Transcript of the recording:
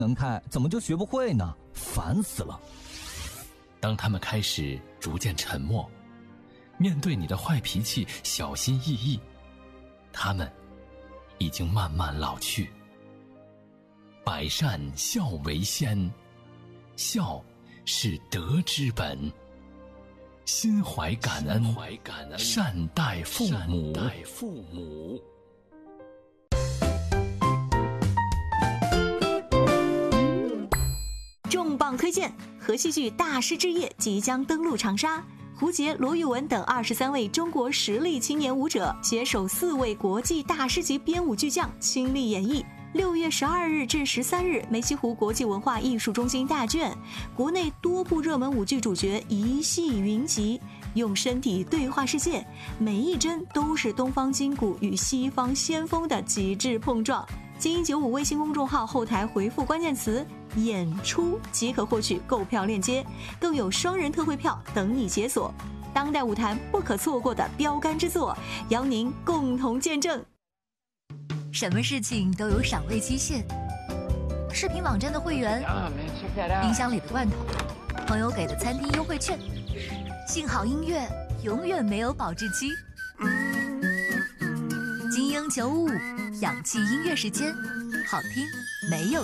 能开怎么就学不会呢？烦死了！ 当他们开始逐渐沉默，面对你的坏脾气小心翼翼，他们已经慢慢老去。百善孝为先，孝是德之本。心怀感恩，善待父母。 重磅推荐：和戏剧大师之夜即将登陆长沙，胡杰、罗玉文等23位中国实力青年舞者携手4位国际大师级编舞巨匠倾力演绎。6月12日至13日，梅溪湖国际文化艺术中心大卷，国内多部热门舞剧主角一戏云集，用身体对话世界，每一帧都是东方筋骨与西方先锋的极致碰撞。精英95微信公众号后台回复关键词“演出”即可获取购票链接，更有双人特惠票等你解锁。当代舞坛不可错过的标杆之作，邀您共同见证。 什么事情都有赏味期限，视频网站的会员，冰箱里的罐头，朋友给的餐厅优惠券，幸好音乐永远没有保质期。精英955，氧气音乐时间，好听没有